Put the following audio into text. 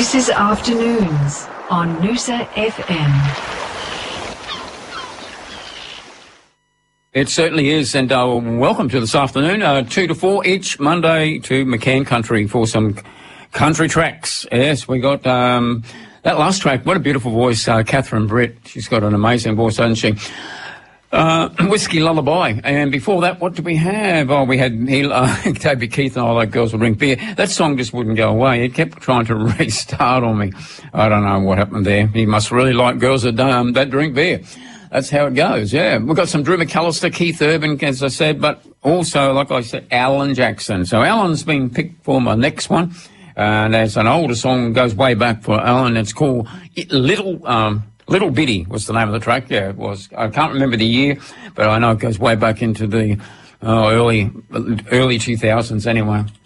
This is Afternoons on Noosa FM. It certainly is, and welcome to this afternoon, 2 to 4 each Monday to McCann Country for some country tracks. Yes, we got that last track. What a beautiful voice, Catherine Britt. She's got an amazing voice, hasn't she? Whiskey Lullaby. And before that, what did we have? Oh, we had Toby Keith and All That Girls Will Drink Beer. That song just wouldn't go away. It kept trying to restart on me. I don't know what happened there. He must really like girls that drink beer. That's how it goes, yeah. We've got some Drew McAllister, Keith Urban, as I said, but also, like I said, Alan Jackson. So Alan's been picked for my next one. And there's an older song, goes way back for Alan. It's called Little Bitty was the name of the track. Yeah, it was. I can't remember the year, but I know it goes way back into the early 2000s anyway.